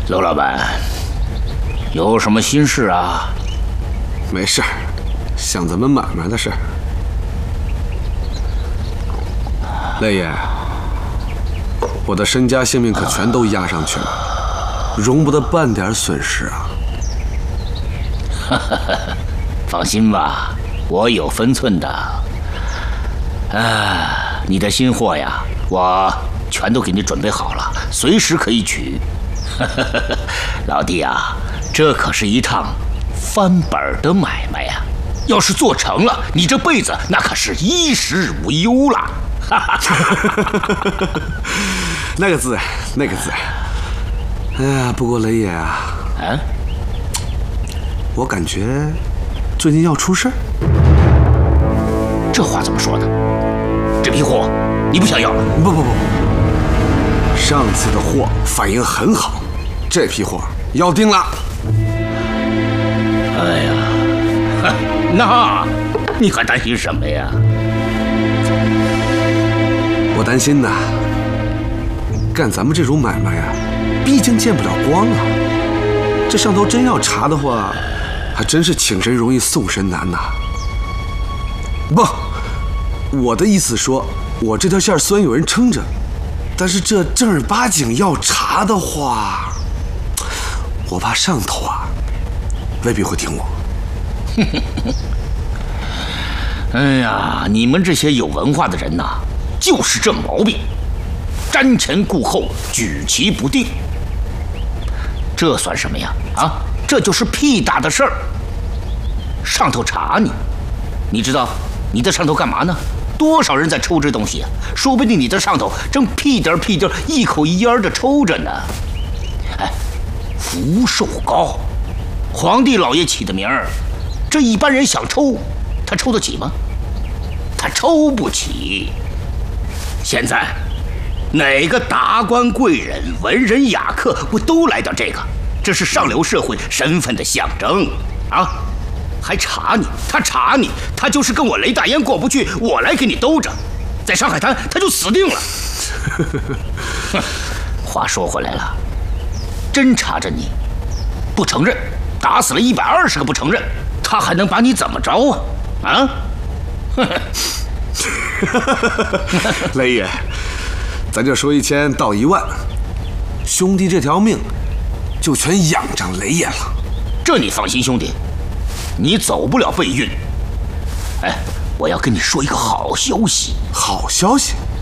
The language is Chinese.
娄老板，有什么心事啊？ 没事儿，想咱们买卖的事儿。雷爷，我的身家性命可全都押上去了，容不得半点损失啊！ 放心吧，我有分寸的。你的新货呀，我全都给你准备好了，随时可以取。老弟啊，这可是一趟翻本的买卖呀！要是做成了，你这辈子那可是衣食无忧了。 那个字，那个字。哎呀，不过雷爷啊，我感觉最近要出事儿。 这话怎么说的？这批货你不想要了？ 不，上次的货反应很好，这批货要定了。 哎呀，那你还担心什么呀？ 我担心呐，干咱们这种买卖啊，毕竟见不了光啊。这上头真要查的话，还真是请神容易送神难呐。不，我的意思说，我这条线虽然有人撑着，但是这正儿八经要查的话，我怕上头啊未必会听我。 哎呀，你们这些有文化的人呐，就是这毛病，瞻前顾后，举棋不定。这算什么呀？这就是屁大的事儿。上头查你，你知道你在上头干嘛呢？多少人在抽这东西啊？说不定你在上头正屁颠屁颠一口一烟的抽着呢。福寿膏，皇帝老爷起的名儿，这一般人想抽，他抽得起吗？他抽不起。现在哪个达官贵人、文人雅客不都来点这个？这是上流社会身份的象征啊！还查你，他查你，他就是跟我雷大烟过不去，我来给你兜着，在上海滩他就死定了。话说回来了，真查着你，不承认，打死了120个不承认，他还能把你怎么着啊？ 雷爷，咱就说1000到1万，兄弟这条命就全仰仗雷爷了。 这你放心，兄弟，你走不了背运。我要跟你说一个好消息。 好消息？